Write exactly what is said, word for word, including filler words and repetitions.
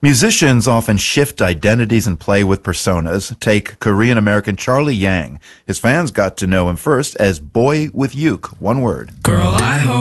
Musicians often shift identities and play with personas. Take Korean-American Charlie Yang. His fans got to know him first as Boy with Uke, one word. Girl, I hope